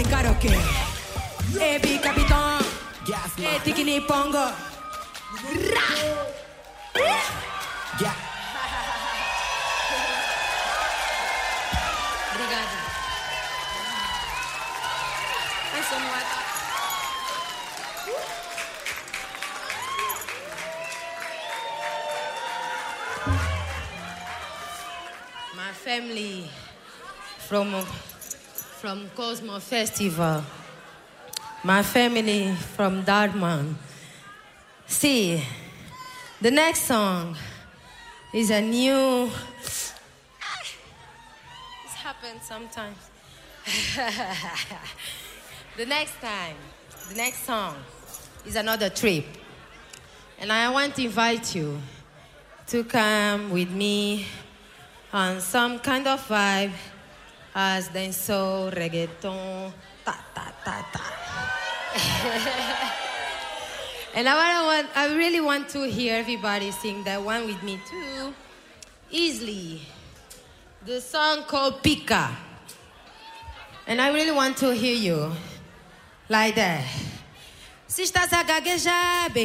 karaoke. Ebi capitão. E tikini pongo. Obrigada. Ai, sou mulata. My family from Cosmo Festival. My family from Dartmouth. See, the next song is a new... This happens sometimes. The next song is another trip. And I want to invite you to come with me on some kind of vibe as dancehall, reggaeton, ta-ta-ta-ta. And I really want to hear everybody sing that one with me too, easily. The song called Pika. And I really want to hear you like that. Se estás a gaguejar, baby.